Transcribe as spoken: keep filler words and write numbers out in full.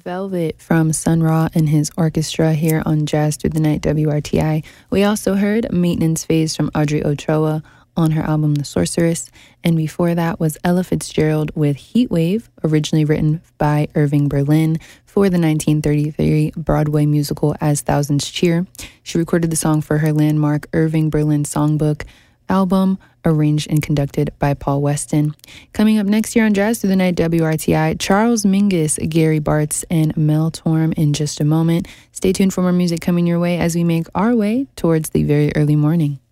Velvet from Sun Ra and his orchestra here on Jazz Through the Night W R T I. We also heard Maintenance Phase from Audrey Ochoa on her album The Sorceress. And before that was Ella Fitzgerald with Heat Wave, originally written by Irving Berlin for the nineteen thirty-three Broadway musical As Thousands Cheer. She recorded the song for her landmark Irving Berlin Songbook album, arranged and conducted by Paul Weston. Coming up next year on Jazz Through the Night W R T I, Charles Mingus, Gary Bartz, and Mel Torm in just a moment. Stay tuned for more music coming your way as we make our way towards the very early morning.